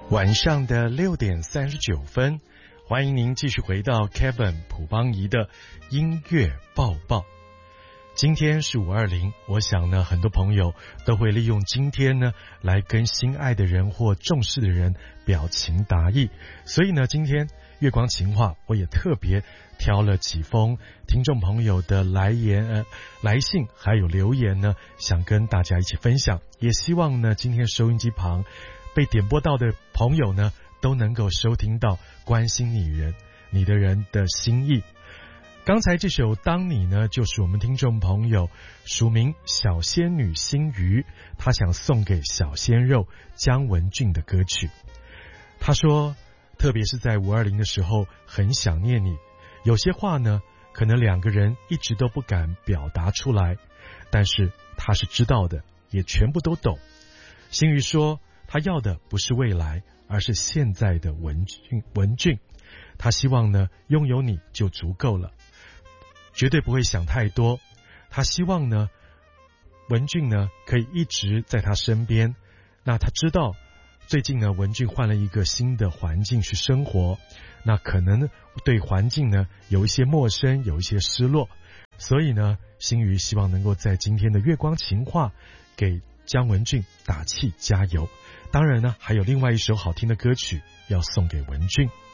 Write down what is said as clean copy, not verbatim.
晚上的6:39，欢迎您继续回到 Kevin 朴邦仪的音乐报报。今天是520，我想呢，很多朋友都会利用今天呢，来跟心爱的人或重视的人表情达意。所以呢，今天月光情话，我也特别挑了几封听众朋友的来信还有留言呢，想跟大家一起分享。也希望呢，今天收音机旁被点播到的朋友呢，都能够收听到关心你的人的心意。刚才这首当你呢，就是我们听众朋友署名小仙女心瑜，他想送给小鲜肉姜文俊的歌曲。他说，特别是在520的时候很想念你，有些话呢，可能两个人一直都不敢表达出来，但是他是知道的，也全部都懂。心瑜说，他要的不是未来，而是现在的文俊。他希望呢，拥有你就足够了，绝对不会想太多。他希望呢，文俊呢可以一直在他身边。那他知道最近呢，文俊换了一个新的环境去生活，那可能对环境呢有一些陌生，有一些失落。所以呢，心瑜希望能够在今天的月光情话给姜文俊打气加油。当然呢，还有另外一首好听的歌曲要送给文俊。